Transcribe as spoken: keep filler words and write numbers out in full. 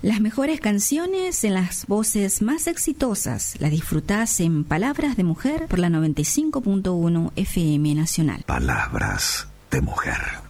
Las mejores canciones en las voces más exitosas las disfrutás en Palabras de Mujer por la noventa y cinco punto uno F M Nacional. Palabras de Mujer.